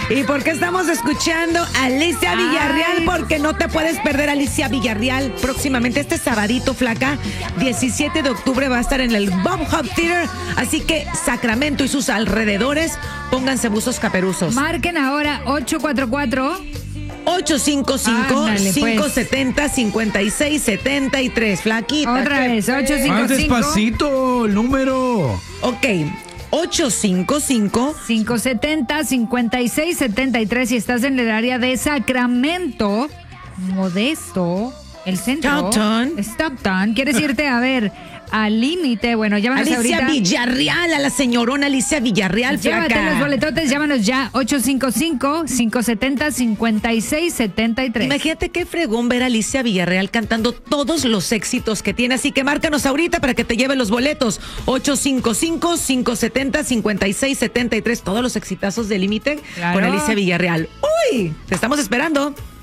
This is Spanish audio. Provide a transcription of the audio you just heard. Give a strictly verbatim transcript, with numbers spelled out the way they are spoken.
¿Y por qué estamos escuchando a Alicia Villarreal? Porque no te puedes perder a Alicia Villarreal próximamente este sabadito, flaca. diecisiete de octubre va a estar en el Bob Hub Theater. Así que Sacramento y sus alrededores, pónganse buzos caperuzos. Marquen ahora ocho cuatro cuatro ocho cinco cinco, Ándale, cinco pues. siete cero, cinco seis siete tres. Flaquita. Otra ¿qué vez, fue? ocho cinco Más cinco despacito, el número. Ok, ocho cinco cinco. cinco siete cero, cinco seis siete tres. Si estás en el área de Sacramento, Modesto, el centro. Stockton. Stockton. ¿Quieres irte a ver al límite? Bueno, llámanos Alicia ahorita. Villarreal, a la señorona Alicia Villarreal, Llévate flaca. los boletotes, llámanos ya, ocho cinco cinco, cinco siete cero, cinco seis siete tres. Imagínate qué fregón ver a Alicia Villarreal cantando todos los éxitos que tiene. Así que márcanos ahorita para que te lleve los boletos. ocho cinco cinco, cinco siete cero, cinco seis siete tres. Todos los exitazos de Límite Claro. con Alicia Villarreal. ¡Uy! Te estamos esperando.